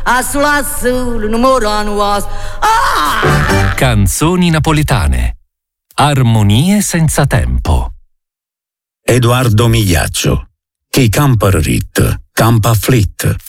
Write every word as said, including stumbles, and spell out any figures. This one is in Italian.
a sulla sul numero was. Ah! Canzoni napoletane. Armonie senza tempo. Edoardo Migliaccio. Chi campa rit, campa afflitt.